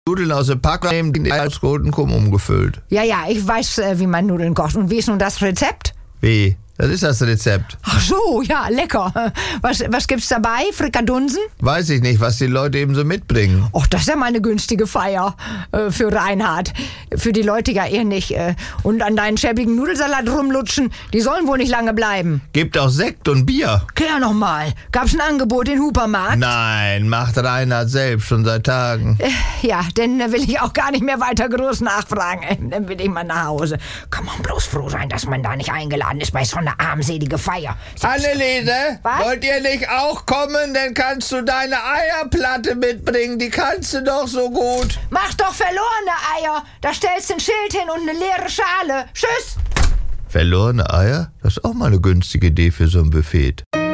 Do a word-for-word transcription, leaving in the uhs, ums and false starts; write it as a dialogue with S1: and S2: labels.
S1: Nudeln aus der Packung nehmen, die als Goldenkum umgefüllt.
S2: Ja, ja, ich weiß, äh, wie man Nudeln kocht. Und wie ist nun das Rezept?
S1: Wie? Das ist das Rezept.
S2: Ach so, ja, lecker. Was, was gibt's dabei? Frikadunsen?
S1: Weiß ich nicht, was die Leute eben so mitbringen.
S2: Och, das ist ja mal eine günstige Feier äh, für Reinhard. Für die Leute ja eher nicht. Äh, und an deinen schäbigen Nudelsalat rumlutschen, die sollen wohl nicht lange bleiben.
S1: Gibt auch Sekt und Bier.
S2: Klär noch mal. Gab's ein Angebot in Hupermarkt?
S1: Nein, macht Reinhard selbst schon seit Tagen.
S2: Äh, ja, dann will ich auch gar nicht mehr weiter groß nachfragen. Dann will ich mal nach Hause. Kann man bloß froh sein, dass man da nicht eingeladen ist bei so einer armselige Feier.
S1: Anneliese,
S2: Was?
S1: wollt ihr nicht auch kommen? Dann kannst du deine Eierplatte mitbringen. Die kannst du doch so gut.
S2: Mach doch verlorene Eier. Da stellst du ein Schild hin und eine leere Schale. Tschüss.
S1: Verlorene Eier? Das ist auch mal eine günstige Idee für so ein Buffet.